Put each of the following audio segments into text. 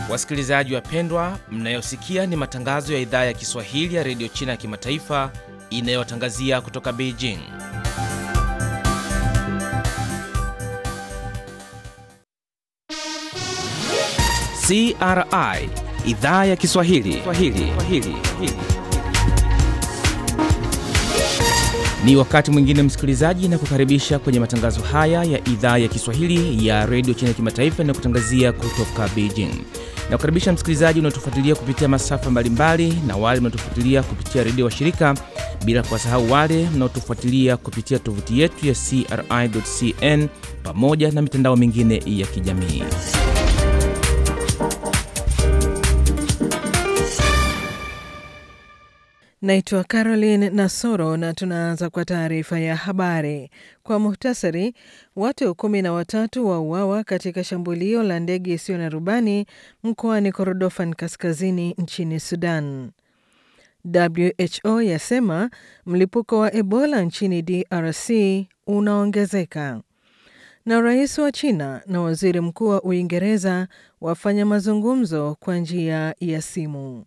Wasikilizaji wapendwa, mnayosikia ni matangazo ya idhaa ya Kiswahili ya Radio China ya Kimataifa inayotangazia kutoka Beijing. CRI, idhaa ya Kiswahili. Ni wakati mwingine msikilizaji, na kukaribisha kwenye matangazo haya ya idhaa ya Kiswahili ya Radio China ya Kimataifa na kutangazia kutoka Beijing. Na kukaribisha msikilizaji unaotufuatilia kupitia masafa mbalimbali na wale mnaotufuatilia kupitia redio wa shirika, bila kuwasahau wale mnaotufuatilia kupitia tovuti yetu ya CRI.cn pamoja na mitandao mingine ya kijamii. Naitwa Caroline Nasoro na tunaanza kwa taarifa ya habari. Kwa muhtasari, watu 13 wauawa katika shambulio la ndege isiyo na rubani mkoani Kordofan kaskazini nchini Sudan. WHO yasema mlipuko wa Ebola nchini DRC unaongezeka. Na rais wa China na waziri mkuu wa Uingereza wafanya mazungumzo kwa njia ya simu.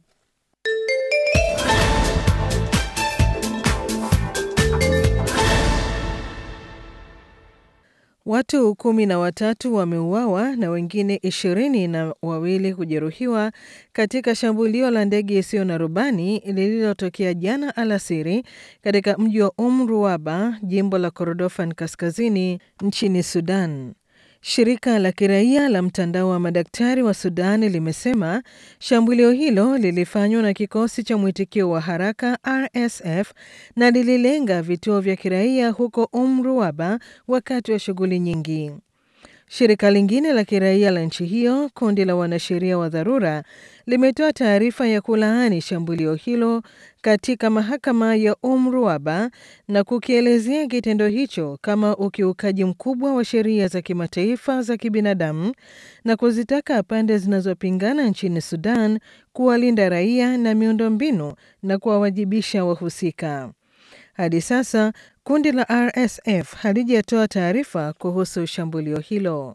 Watu 13 wameuawa na wengine 22 kujeruhiwa katika shambulio la ndege isiyo na rubani lililotokea jana alasiri katika mji wa Ruwaba, jimbo la Kordofan kaskazini nchini Sudan. Shirika la kiraia la mtandao wa madaktari wa Sudan limesema shambulio hilo lilifanywa na kikosi cha mwitikio wa haraka RSF na lililenga vituo vya kiraia huko Ruwaba wakati wa shughuli nyingi. Shirika lingine la kiraia la nchi hiyo, kundi la wanasheria wa dharura, limetoa taarifa ya kulaani shambulio hilo katika mahakama ya Ruwaba na kukielezea kitendo hicho kama ukiukaji mkubwa wa sheria za kimataifa za kibinadamu na kuzitaka pande zinazopingana nchini Sudan kuwalinda raia na miundombinu na kuwawajibisha wahusika. Hadi sasa, kundi la RSF halijatoa taarifa kuhusu shambulio hilo.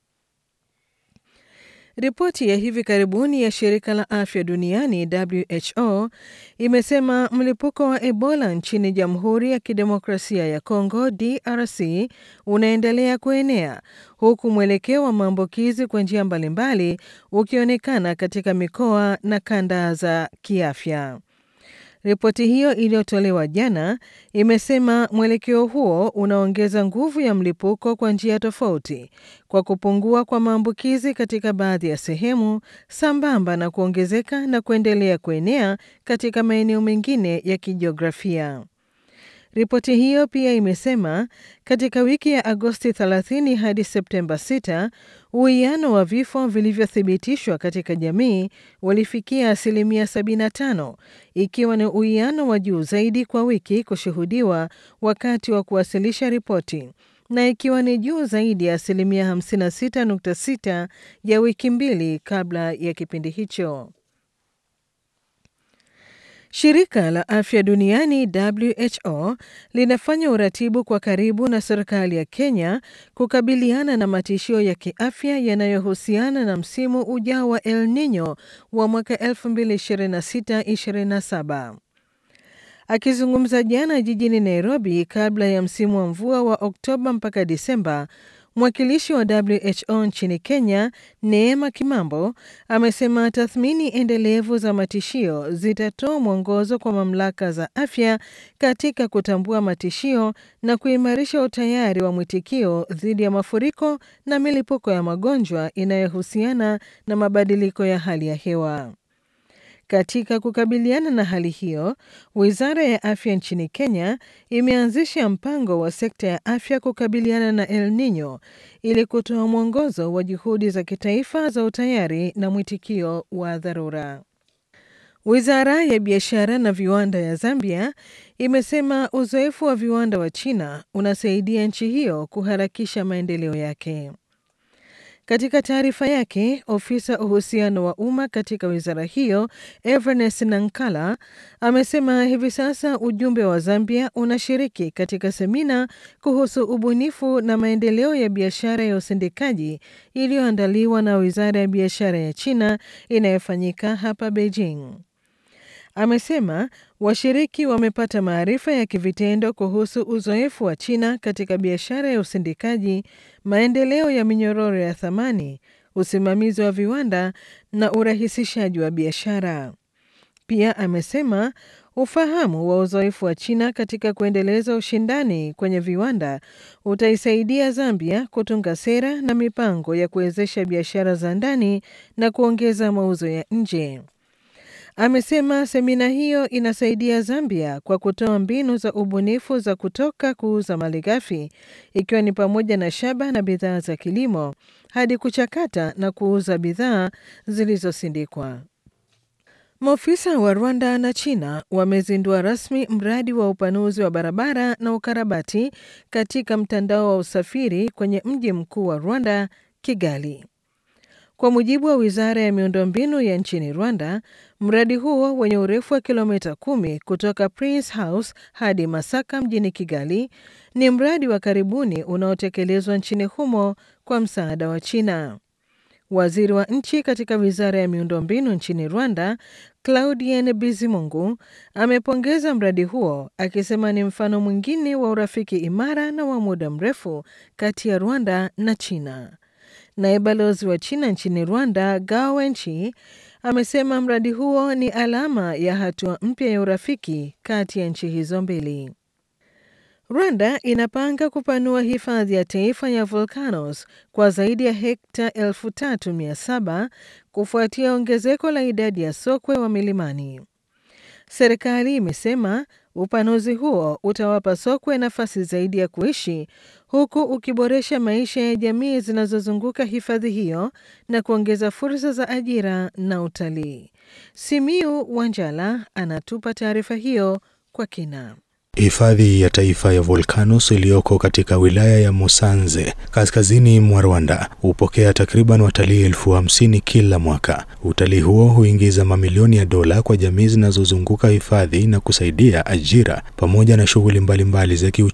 Ripoti ya hivi karibuni ya shirika la afya duniani WHO imesema mlipuko wa Ebola nchini Jamhuri ya Kidemokrasia ya Kongo DRC unaendelea kuenea, huku mwelekeo wa maambukizi kwa njia mbalimbali ukionekana katika mikoa na kanda za kiafya. Ripoti hiyo iliyotolewa jana imesema mwelekeo huo unaongeza nguvu ya mlipuko kwa njia tofauti, kwa kupungua kwa maambukizi katika baadhi ya sehemu sambamba na kuongezeka na kuendelea kuenea katika maeneo mengine ya kijiografia. Ripoti hiyo pia imesema katika wiki ya Agosti 30 hadi Septemba 6, uwiano wa vifo vilivyothibitishwa katika jamii ulifikia 75%, ikiwa ni uwiano wa juu zaidi kwa wiki kushuhudiwa wakati wa kuwasilisha ripoti, na ikiwa ni juu zaidi ya 56.6 ya wiki mbili kabla ya kipindi hicho. Shirika la Afya Duniani WHO linafanya uratibu kwa karibu na serikali ya Kenya kukabiliana na matishio ya kiafya yanayohusiana na msimu ujao wa El Nino wa mwaka 2026-27. Akizungumza jana jijini Nairobi kabla ya msimu wa mvua wa Oktoba mpaka Disemba, mwakilishi wa WHO nchini Kenya, Neema Kimambo, amesema tathmini endelevu za matishio zitatoa mwongozo kwa mamlaka za afya katika kutambua matishio na kuimarisha utayari wa mwitikio dhidi ya mafuriko na milipuko ya magonjwa inayohusiana na mabadiliko ya hali ya hewa. Katika kukabiliana na hali hiyo, Wizara ya Afya nchini Kenya imeanzisha mpango wa sekta ya afya kukabiliana na El Nino ili kutoa mwongozo wa juhudi za kitaifa za utayari na mwitikio wa dharura. Wizara ya Biashara na Viwanda ya Zambia imesema uzoefu wa viwanda wa China unasaidia nchi hiyo kuharakisha maendeleo yake. Katika taarifa yake, ofisa uhusiano wa umma katika wizara hiyo, Everness Nankala, amesema hivi sasa ujumbe wa Zambia unashiriki katika semina kuhusu ubunifu na maendeleo ya biashara ya usindikaji iliyoandaliwa na Wizara ya Biashara ya China inayofanyika hapa Beijing. Amesema washiriki wamepata maarifa ya kivitendo kuhusu uzoefu wa China katika biashara ya usindikaji, maendeleo ya minyororo ya thamani, usimamizi wa viwanda na urahisishaji wa biashara. Pia amesema ufahamu wa uzoefu wa China katika kuendeleza ushindani kwenye viwanda utaisaidia Zambia kutunga sera na mipango ya kuwezesha biashara za ndani na kuongeza mauzo ya nje. Amesema semina hiyo inasaidia Zambia kwa kutoa mbinu za ubunifu za kutoka kuuza malighafi, ikiwa ni pamoja na shaba na bidhaa za kilimo, hadi kuchakata na kuuza bidhaa zilizosindikwa. Maafisa wa Rwanda na China wamezindua rasmi mradi wa upanuzi wa barabara na ukarabati katika mtandao wa usafiri kwenye mji mkuu wa Rwanda, Kigali. Kwa mujibu wa Wizara ya Miundombinu ya nchini Rwanda, mradi huo wenye urefu wa kilomita 10 kutoka Prince House hadi Masaka mjini Kigali ni mradi wa karibuni unaotekelezwa nchini humo kwa msaada wa China. Waziri wa nchi katika Wizara ya Miundombinu nchini Rwanda, Claudien Bizimungu, amepongeza mradi huo akisema ni mfano mwingine wa urafiki imara na wa muda mrefu kati ya Rwanda na China. Naye balozi wa China nchini Rwanda, Gao Wenchi, amesema mradi huo ni alama ya hatua mpya ya urafiki kati ya nchi hizo mbili. Rwanda inapanga kupanua hifadhi ya taifa ya volcanoes kwa zaidi ya hekta 3,700 kufuatia ongezeko la idadi ya sokwe wa milimani. Serikali imesema upanuzi huo utawapa sokwe nafasi zaidi ya kuishi, huku ukiboresha maisha ya jamii zinazozunguka hifadhi hiyo na kuongeza fursa za ajira na utalii. Simiu Wanjala anatupa taarifa hiyo kwa kina. Hifadhi ya taifa ya volcanoes iliyoko katika wilaya ya Musanze, kaskazini mwa Rwanda, hupokea takriban watalii 50,000 kila mwaka. Utalii huo huingiza mamilioni ya dola kwa jamii zinazozunguka hifadhi na kusaidia ajira pamoja na shughuli mbalimbali za kiuchumi.